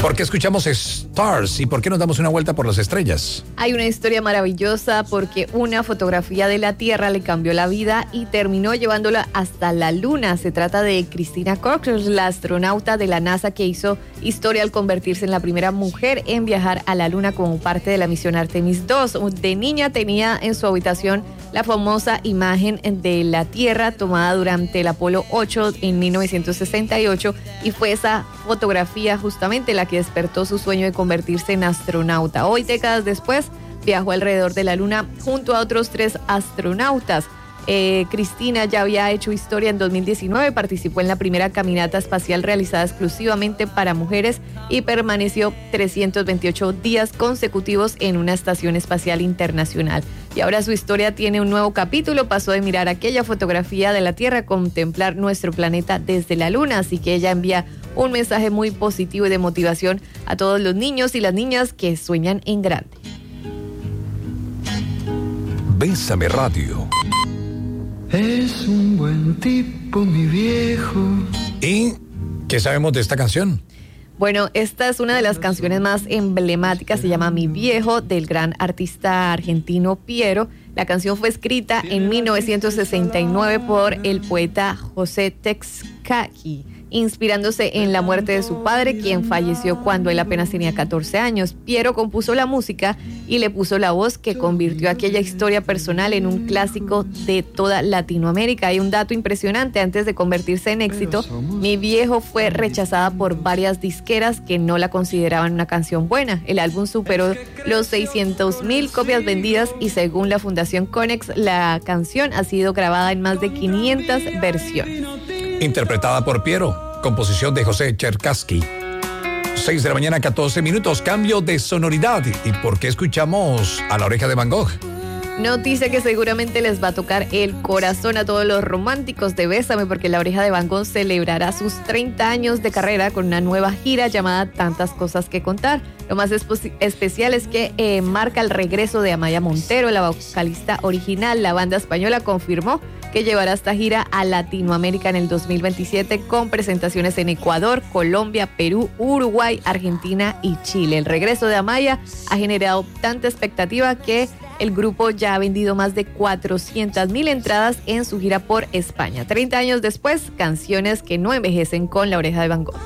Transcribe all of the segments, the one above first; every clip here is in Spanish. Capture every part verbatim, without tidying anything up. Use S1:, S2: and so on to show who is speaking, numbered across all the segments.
S1: ¿Por qué escuchamos Stars y por qué nos damos una vuelta por las estrellas?
S2: Hay una historia maravillosa porque una fotografía de la Tierra le cambió la vida y terminó llevándola hasta la Luna. Se trata de Christina Koch, la astronauta de la NASA que hizo historia al convertirse en la primera mujer en viajar a la Luna como parte de la misión Artemis dos. De niña tenía en su habitación la famosa imagen de la Tierra tomada durante el Apolo ocho en mil novecientos sesenta y ocho y fue esa fotografía justamente la que despertó su sueño de convertirse en astronauta. Hoy, décadas después, viajó alrededor de la Luna junto a otros tres astronautas. Eh, Cristina ya había hecho historia en dos mil diecinueve, participó en la primera caminata espacial realizada exclusivamente para mujeres y permaneció trescientos veintiocho días consecutivos en una estación espacial internacional. Y ahora su historia tiene un nuevo capítulo, pasó de mirar aquella fotografía de la Tierra a contemplar nuestro planeta desde la Luna, así que ella envía un mensaje muy positivo y de motivación a todos los niños y las niñas que sueñan en grande.
S1: Bésame Radio.
S3: Es un buen tipo, mi viejo.
S1: ¿Y qué sabemos de esta canción?
S2: Bueno, esta es una de las canciones más emblemáticas, se llama Mi Viejo, del gran artista argentino Piero. La canción fue escrita en mil novecientos sesenta y nueve por el poeta José Texcaqui, inspirándose en la muerte de su padre, quien falleció cuando él apenas tenía catorce años. Piero compuso la música y le puso la voz que convirtió aquella historia personal en un clásico de toda Latinoamérica. Hay un dato impresionante: antes de convertirse en éxito, Mi Viejo fue rechazada por varias disqueras que no la consideraban una canción buena. El álbum superó los seiscientos mil copias vendidas y según la Fundación Konex, la canción ha sido grabada en más de quinientas versiones.
S1: Interpretada por Piero, composición de José Cherkassky. seis de la mañana, catorce minutos, cambio de sonoridad. ¿Y por qué escuchamos A la Oreja de Van Gogh?
S2: Noticia que seguramente les va a tocar el corazón a todos los románticos de Bésame, porque La Oreja de Van Gogh celebrará sus treinta años de carrera con una nueva gira llamada Tantas Cosas que Contar. Lo más espe- especial es que eh, marca el regreso de Amaya Montero, la vocalista original. La banda española confirmó que llevará esta gira a Latinoamérica en el dos mil veintisiete con presentaciones en Ecuador, Colombia, Perú, Uruguay, Argentina y Chile. El regreso de Amaya ha generado tanta expectativa que el grupo ya ha vendido más de cuatrocientas mil entradas en su gira por España. treinta años después, canciones que no envejecen con La Oreja de Van Gogh.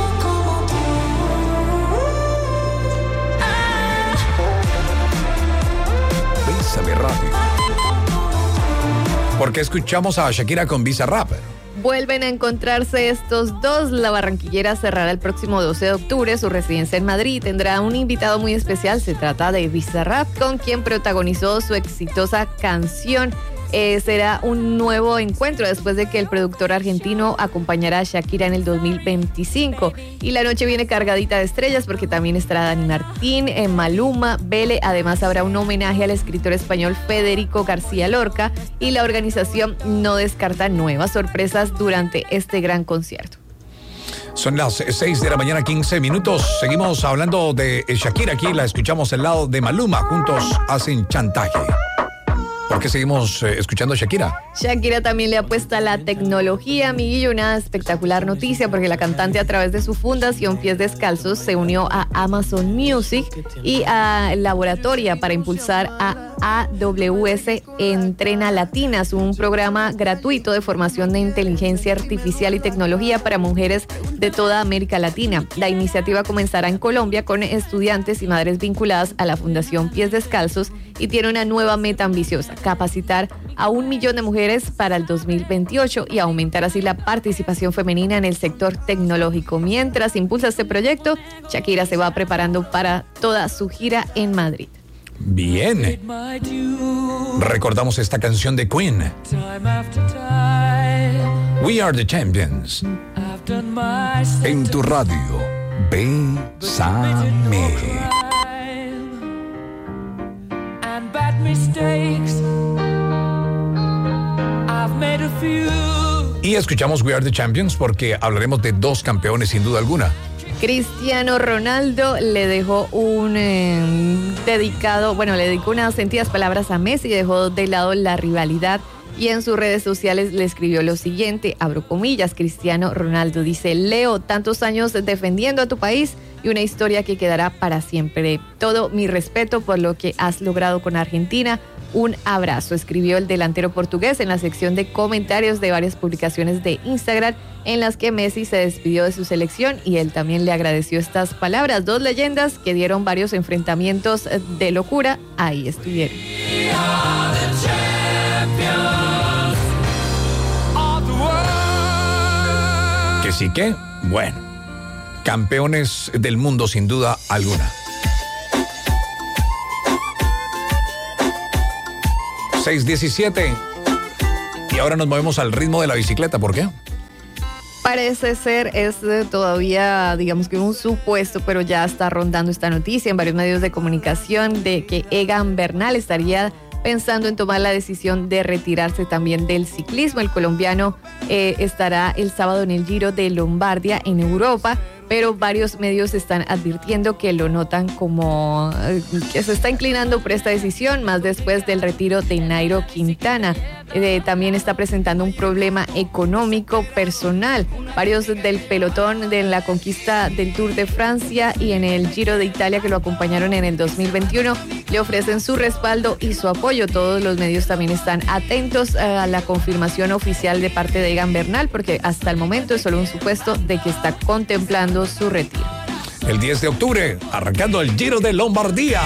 S1: Bésame Radio. ¿Por qué escuchamos a Shakira con Bizarrap?
S2: Vuelven a encontrarse estos dos. La barranquillera cerrará el próximo doce de octubre su residencia en Madrid. Tendrá un invitado muy especial. Se trata de Bizarrap, con quien protagonizó su exitosa canción. Eh, será un nuevo encuentro después de que el productor argentino acompañará a Shakira en el dos mil veinticinco. Y la noche viene cargadita de estrellas porque también estará Dani Martín, eh, Maluma, Bele. Además habrá un homenaje al escritor español Federico García Lorca y la organización no descarta nuevas sorpresas durante este gran concierto.
S1: Son las seis de la mañana, quince minutos. Seguimos hablando de Shakira aquí. La escuchamos al lado de Maluma. Juntos hacen chantaje. ¿Por qué seguimos eh, escuchando a Shakira?
S2: Shakira también le apuesta a la tecnología, amiguillo. Una espectacular noticia porque la cantante, a través de su fundación Pies Descalzos, se unió a Amazon Music y a Laboratoria para impulsar a A W S Entrena Latinas, un programa gratuito de formación de inteligencia artificial y tecnología para mujeres de toda América Latina. La iniciativa comenzará en Colombia con estudiantes y madres vinculadas a la Fundación Pies Descalzos y tiene una nueva meta ambiciosa: capacitar a un millón de mujeres para el dos mil veintiocho y aumentar así la participación femenina en el sector tecnológico. Mientras impulsa este proyecto, Shakira se va preparando para toda su gira en Madrid.
S1: Bien. Recordamos esta canción de Queen. We Are the Champions. En tu radio, Bésame. Y escuchamos We Are the Champions porque hablaremos de dos campeones sin duda alguna.
S2: Cristiano Ronaldo le dejó un eh, dedicado, bueno, le dedicó unas sentidas palabras a Messi y dejó de lado la rivalidad. Y en sus redes sociales le escribió lo siguiente, abro comillas: Cristiano Ronaldo dice: Leo, tantos años defendiendo a tu país y una historia que quedará para siempre. Todo mi respeto por lo que has logrado con Argentina. Un abrazo, escribió el delantero portugués en la sección de comentarios de varias publicaciones de Instagram en las que Messi se despidió de su selección y él también le agradeció estas palabras. Dos leyendas que dieron varios enfrentamientos de locura, ahí estuvieron.
S1: Que sí que, bueno, campeones del mundo sin duda alguna. seis diecisiete y ahora nos movemos al ritmo de la bicicleta. ¿Por qué?
S2: Parece ser, es eh, todavía, digamos que un supuesto, pero ya está rondando esta noticia en varios medios de comunicación de que Egan Bernal estaría pensando en tomar la decisión de retirarse también del ciclismo. El colombiano eh, estará el sábado en el Giro de Lombardía en Europa, pero varios medios están advirtiendo que lo notan como eh, que se está inclinando por esta decisión, más después del retiro de Nairo Quintana. Eh, también está presentando un problema económico personal. Varios del pelotón de la conquista del Tour de Francia y en el Giro de Italia, que lo acompañaron en el dos mil veintiuno, le ofrecen su respaldo y su apoyo. Todos los medios también están atentos a la confirmación oficial de parte de Egan Bernal, porque hasta el momento es solo un supuesto de que está contemplando su retiro.
S1: El diez de octubre, arrancando el Giro de Lombardía.